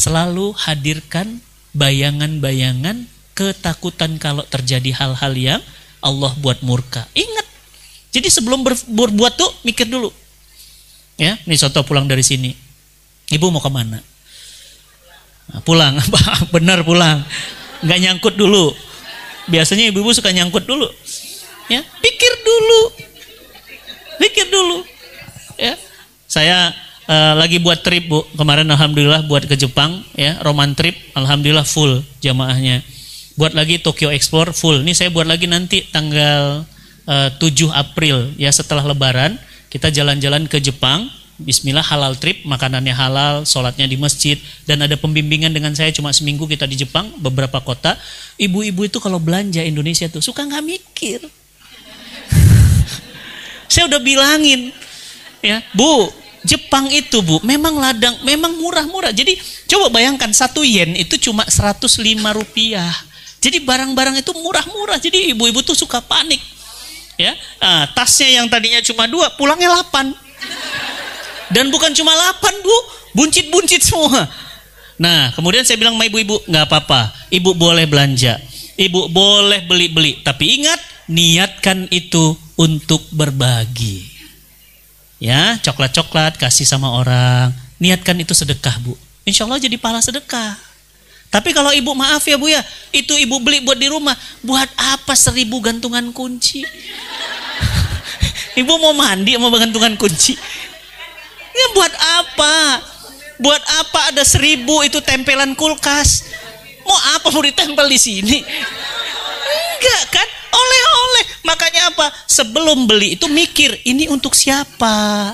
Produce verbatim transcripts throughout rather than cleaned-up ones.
selalu hadirkan bayangan-bayangan ketakutan kalau terjadi hal-hal yang Allah buat murka. Ingat. Jadi sebelum ber, berbuat tuh mikir dulu. Ya, nih contoh pulang dari sini. Ibu mau kemana? Nah, pulang. Benar pulang. Nggak nyangkut dulu. Biasanya ibu-ibu suka nyangkut dulu. Ya, pikir dulu. Pikir dulu. Ya. Saya uh, lagi buat trip, Bu. Kemarin alhamdulillah buat ke Jepang, ya, roman trip, alhamdulillah full jamaahnya. Buat lagi Tokyo Explore full. Ini saya buat lagi nanti tanggal uh, tujuh April, ya, setelah lebaran kita jalan-jalan ke Jepang. Bismillah, halal trip, makanannya halal, sholatnya di masjid, dan ada pembimbingan dengan saya cuma seminggu kita di Jepang, beberapa kota. Ibu-ibu itu kalau belanja Indonesia tuh suka nggak mikir. Saya udah bilangin, ya, Bu, Jepang itu, Bu, memang ladang, memang murah-murah. Jadi coba bayangkan satu yen itu cuma seratus lima rupiah. Jadi barang-barang itu murah-murah. Jadi ibu-ibu tuh suka panik, ya. Nah, tasnya yang tadinya cuma dua, pulangnya delapan. Dan bukan cuma delapan, Bu, buncit-buncit semua. Nah, kemudian saya bilang sama ibu-ibu, nggak apa-apa, ibu boleh belanja, ibu boleh beli-beli, tapi ingat, niatkan itu untuk berbagi. Ya, coklat-coklat kasih sama orang, niatkan itu sedekah, Bu. Insya Allah jadi pahala sedekah. Tapi kalau ibu, maaf ya, Bu, ya, itu ibu beli buat di rumah, buat apa seribu gantungan kunci? Ibu mau mandi mau gantungan kunci? Ya buat apa? Buat apa ada seribu itu tempelan kulkas? Mau apa mau ditempel di sini? Enggak kan? Oleh-oleh. Makanya apa? Sebelum beli itu mikir, ini untuk siapa?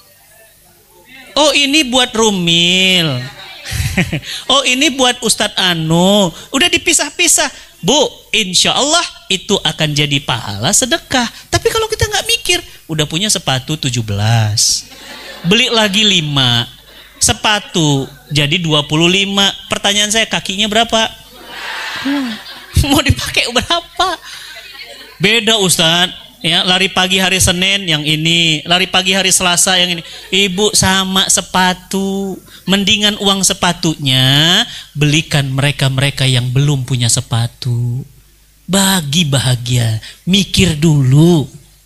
Oh, ini buat Rumil. Oh, ini buat Ustadz Anu. Udah dipisah-pisah. Bu, insya Allah itu akan jadi pahala sedekah. Tapi kalau kita nggak mikir, udah punya sepatu tujuh belas. Beli lagi lima, sepatu jadi dua puluh lima. Pertanyaan saya, kakinya berapa? Hmm. Mau dipakai berapa? Beda, Ustadz. Ya, lari pagi hari Senin yang ini, lari pagi hari Selasa yang ini. Ibu, sama sepatu. Mendingan uang sepatunya belikan mereka-mereka yang belum punya sepatu. Bagi bahagia, mikir dulu.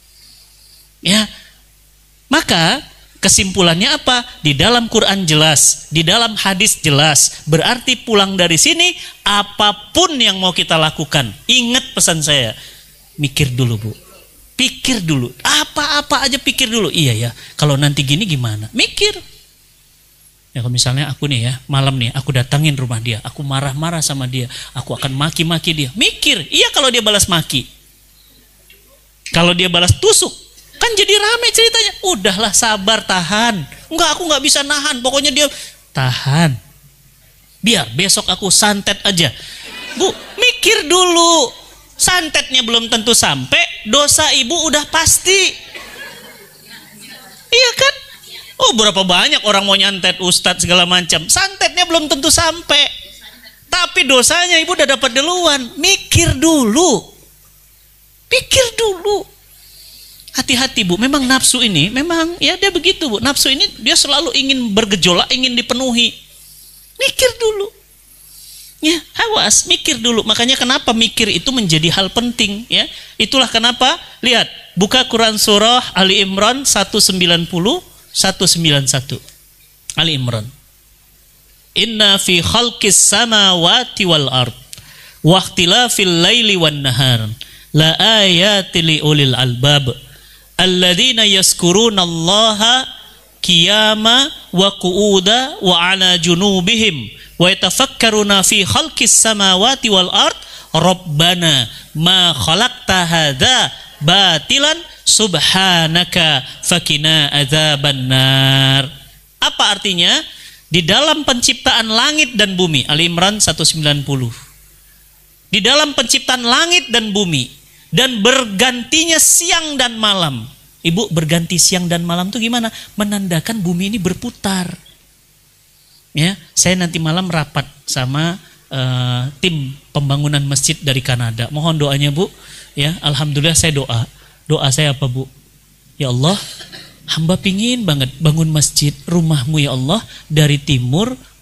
Ya. Maka kesimpulannya apa? Di dalam Quran jelas, di dalam hadis jelas. Berarti pulang dari sini, apapun yang mau kita lakukan, ingat pesan saya, mikir dulu, Bu. Pikir dulu, apa-apa aja pikir dulu. Iya ya, kalau nanti gini gimana? Mikir. Ya, kalau misalnya aku nih ya, malam nih, aku datangin rumah dia, aku marah-marah sama dia, aku akan maki-maki dia. Mikir, iya kalau dia balas maki. Kalau dia balas tusuk, kan jadi rame ceritanya. Udahlah, sabar, tahan. Enggak, aku nggak bisa nahan. Pokoknya dia tahan. Biar besok aku santet aja. Bu, mikir dulu. Santetnya belum tentu sampai, dosa ibu udah pasti. Iya kan? Oh, berapa banyak orang mau nyantet ustadz segala macam. Santetnya belum tentu sampai. Tapi dosanya ibu udah dapat duluan. Mikir dulu. Pikir dulu. Hati-hati, Bu, memang nafsu ini, memang ya dia begitu, Bu. Nafsu ini dia selalu ingin bergejolak, ingin dipenuhi. Mikir dulu. Ya, awas, mikir dulu. Makanya kenapa mikir itu menjadi hal penting, ya. Itulah kenapa, lihat, buka Quran surah Ali Imran seratus sembilan puluh, seratus sembilan puluh satu. Ali Imran. Inna fi khalqis samawati wal ard wa ikhtilafil laili wan nahar la ayati li ulil albab alladzina yazkuruna Allaha qiyama wa qu'uda wa ala junubihim wa yatafakkaruna fi khalqis samawati wal ard rabbana ma khalaqta hadza batilan subhanaka fakina adzabannar. Apa artinya? Di dalam penciptaan langit dan bumi, Ali Imran seratus sembilan puluh. Di dalam penciptaan langit dan bumi dan bergantinya siang dan malam. Ibu, berganti siang dan malam itu gimana? Menandakan bumi ini berputar. Ya, saya nanti malam rapat sama uh, tim pembangunan masjid dari Kanada. Mohon doanya, Bu. Ya, alhamdulillah saya doa. Doa saya apa, Bu? Ya Allah, hamba pingin banget bangun masjid rumahmu ya Allah dari timur